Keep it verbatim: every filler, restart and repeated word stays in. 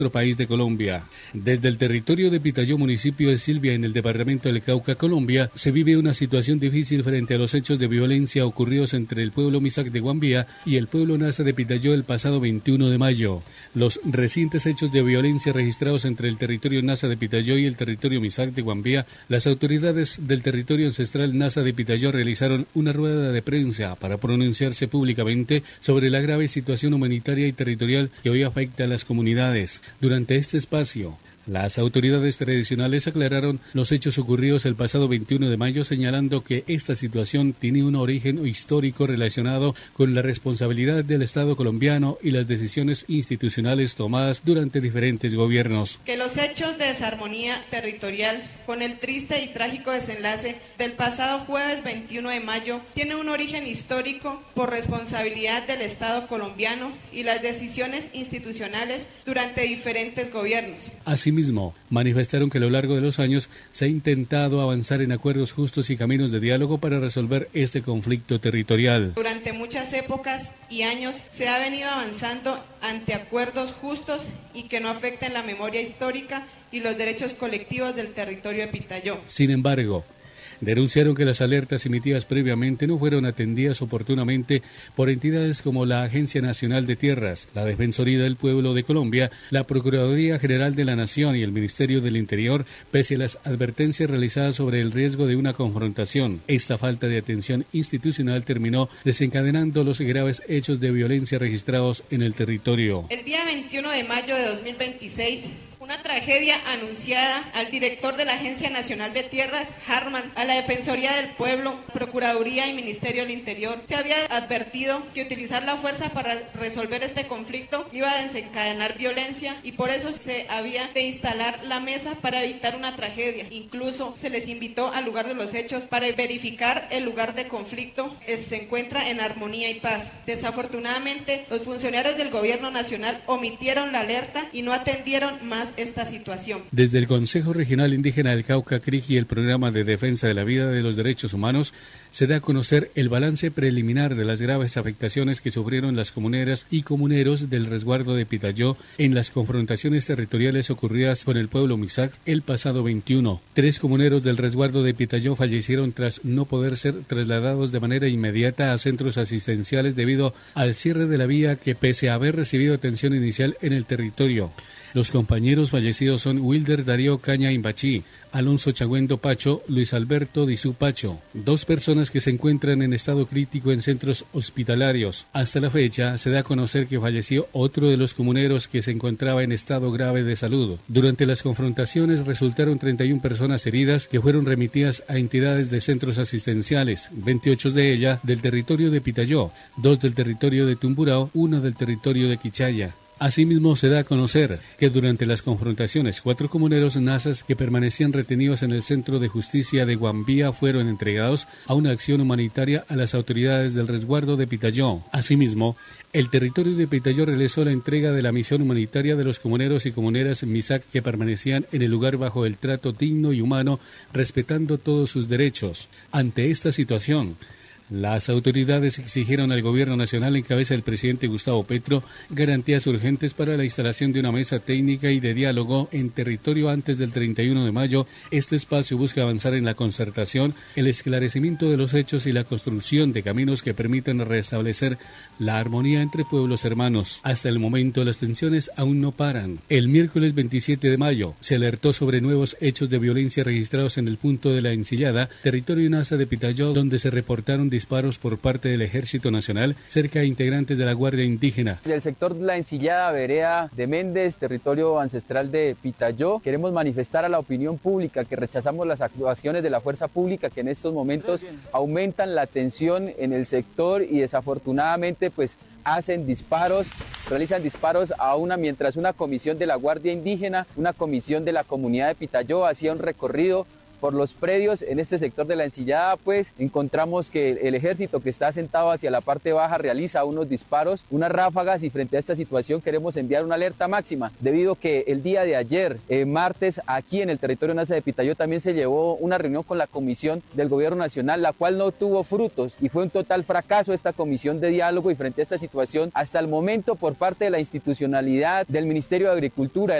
nuestro país de Colombia. Desde el territorio de Pitayó, municipio de Silvia, en el departamento del Cauca, Colombia, se vive una situación difícil frente a los hechos de violencia ocurridos entre el pueblo Misak de Guambía y el pueblo Nasa de Pitayó el pasado veintiuno de mayo. Los recientes hechos de violencia registrados entre el territorio Nasa de Pitayó y el territorio Misak de Guambía, las autoridades del territorio ancestral Nasa de Pitayó realizaron una rueda de prensa para pronunciarse públicamente sobre la grave situación humanitaria y territorial que hoy afecta a las comunidades. Durante este espacio, las autoridades tradicionales aclararon los hechos ocurridos el pasado veintiuno de mayo, señalando que esta situación tiene un origen histórico relacionado con la responsabilidad del Estado colombiano y las decisiones institucionales tomadas durante diferentes gobiernos. Que los hechos de desarmonía territorial, con el triste y trágico desenlace del pasado jueves veintiuno de mayo, tiene un origen histórico por responsabilidad del Estado colombiano y las decisiones institucionales durante diferentes gobiernos. Así Asimismo, manifestaron que a lo largo de los años se ha intentado avanzar en acuerdos justos y caminos de diálogo para resolver este conflicto territorial. Durante muchas épocas y años se ha venido avanzando ante acuerdos justos y que no afecten la memoria histórica y los derechos colectivos del territorio de Pitayó. Sin embargo, denunciaron que las alertas emitidas previamente no fueron atendidas oportunamente por entidades como la Agencia Nacional de Tierras, la Defensoría del Pueblo de Colombia, la Procuraduría General de la Nación y el Ministerio del Interior, pese a las advertencias realizadas sobre el riesgo de una confrontación. Esta falta de atención institucional terminó desencadenando los graves hechos de violencia registrados en el territorio. El día veintiuno de mayo de dos mil veintiséis, una tragedia anunciada al director de la Agencia Nacional de Tierras, Harman, a la Defensoría del Pueblo, Procuraduría y Ministerio del Interior. Se había advertido que utilizar la fuerza para resolver este conflicto iba a desencadenar violencia y por eso se había de instalar la mesa para evitar una tragedia. Incluso se les invitó al lugar de los hechos para verificar el lugar de conflicto que se encuentra en armonía y paz. Desafortunadamente, los funcionarios del Gobierno Nacional omitieron la alerta y no atendieron más esta situación. Desde el Consejo Regional Indígena del Cauca, C R I G, y el Programa de Defensa de la Vida de los Derechos Humanos, se da a conocer el balance preliminar de las graves afectaciones que sufrieron las comuneras y comuneros del resguardo de Pitayó en las confrontaciones territoriales ocurridas con el pueblo Misak el pasado veintiuno. Tres comuneros del resguardo de Pitayó fallecieron tras no poder ser trasladados de manera inmediata a centros asistenciales debido al cierre de la vía, que pese a haber recibido atención inicial en el territorio. Los compañeros fallecidos son Wilder Darío Caña Imbachí, Alonso Chagüendo Pacho, Luis Alberto Dizú Pacho, dos personas que se encuentran en estado crítico en centros hospitalarios. Hasta la fecha se da a conocer que falleció otro de los comuneros que se encontraba en estado grave de salud. Durante las confrontaciones resultaron treinta y una personas heridas que fueron remitidas a entidades de centros asistenciales, veintiocho de ellas del territorio de Pitayó, dos del territorio de Tumburao, uno del territorio de Quichaya. Asimismo, se da a conocer que durante las confrontaciones, cuatro comuneros nasas que permanecían retenidos en el Centro de Justicia de Guambía fueron entregados a una acción humanitaria a las autoridades del resguardo de Pitayó. Asimismo, el territorio de Pitayó realizó la entrega de la misión humanitaria de los comuneros y comuneras Misak que permanecían en el lugar bajo el trato digno y humano, respetando todos sus derechos. Ante esta situación, las autoridades exigieron al gobierno nacional, en cabeza del presidente Gustavo Petro, garantías urgentes para la instalación de una mesa técnica y de diálogo en territorio antes del treinta y uno de mayo. Este espacio busca avanzar en la concertación, el esclarecimiento de los hechos y la construcción de caminos que permitan restablecer la armonía entre pueblos hermanos. Hasta el momento, las tensiones aún no paran. El miércoles veintisiete de mayo se alertó sobre nuevos hechos de violencia registrados en el punto de la Encillada, territorio Nasa de Pitayó, donde se reportaron disparos por parte del Ejército Nacional cerca de integrantes de la Guardia Indígena. Del sector La Encillada, vereda de Méndez, territorio ancestral de Pitayó, queremos manifestar a la opinión pública que rechazamos las actuaciones de la fuerza pública que en estos momentos aumentan la tensión en el sector y desafortunadamente pues hacen disparos, realizan disparos a una, mientras una comisión de la Guardia Indígena, una comisión de la comunidad de Pitayó hacía un recorrido por los predios en este sector de la Encillada, pues encontramos que el ejército que está sentado hacia la parte baja realiza unos disparos, unas ráfagas, y frente a esta situación queremos enviar una alerta máxima, debido a que el día de ayer, eh, martes, aquí en el territorio Nasa de Pitayó también se llevó una reunión con la comisión del gobierno nacional, la cual no tuvo frutos y fue un total fracaso esta comisión de diálogo, y frente a esta situación, hasta el momento por parte de la institucionalidad del Ministerio de Agricultura,